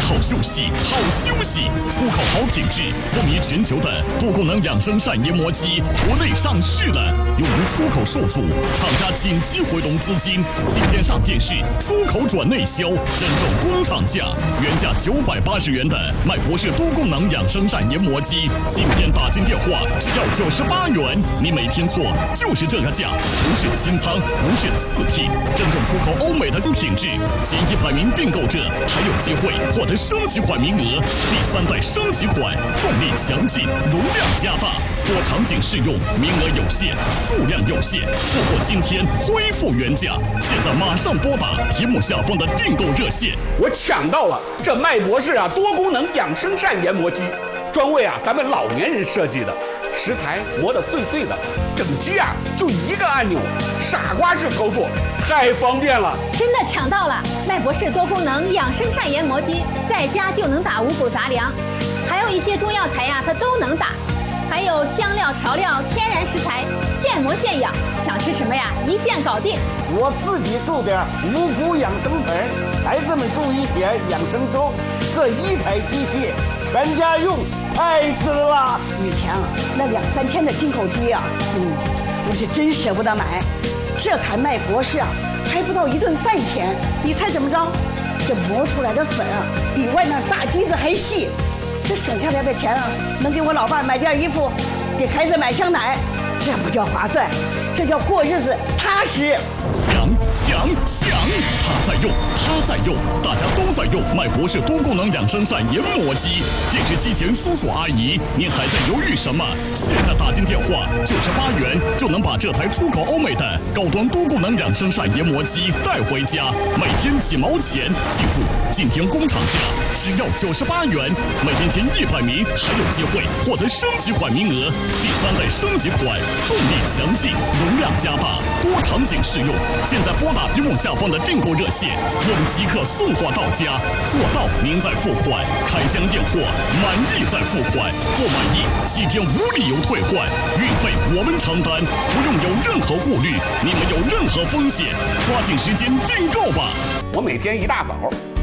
好休息，好休息，出口好品质，风靡全球的多功能养生膳研磨机，国内上市了，由于出口受阻，厂家紧急回笼资金，今天上电视，出口转内销，真正工厂价，原价980元的麦博士多功能养生膳研磨机，今天打进电话只要98元，你没听错，就是这个价，不是清仓，不是次品，真正出口欧美的品质，前100名订购者还有机会获得升级款名额，第3代升级款，动力强劲，容量加大，多场景适用，名额有限，数量有限，错过今天恢复原价，现在马上拨打屏幕下方的订购热线。 我抢到了这麦博士多功能养生膳研磨机，专为咱们老年人设计的，食材磨得碎碎的，整机就一个按钮，傻瓜式操作，太方便了。 真的抢到了麦博士多功能养生膳研磨机，在家就能打五谷杂粮，还有一些中药材它都能打，还有香料调料天然食材，现磨现养，想吃什么一键搞定。 我自己做点五谷养生粉，孩子们做一点养生粥，这一台机器全家用，太值了。 以前那2、3天的进口机我是真舍不得买，这台麦博士还不到1顿饭钱，你猜怎么着？这磨出来的粉比外面大机子还细，这省下来的钱能给我老伴买件衣服，给孩子买箱奶，这不叫划算，这叫过日子踏实。 想，他在用，大家都在用麦博士多功能养生膳研磨机。电视机前叔叔阿姨，您还在犹豫什么？现在打进电话98元就能把这台出口欧美的高端多功能养生膳研磨机带回家，每天几毛钱。记住，今天工厂价只要98元，每天前100名还有机会获得升级款名额，第3代升级款，动力强劲，容量加大，多场景适用。现在拨打屏幕下方的订购热线，我们即刻送货到家，货到您再付款，开箱验货，满意再付款，不满意7天无理由退换，运费我们承担，不用有任何顾虑，你没有任何风险，抓紧时间订购吧。 我每天一大早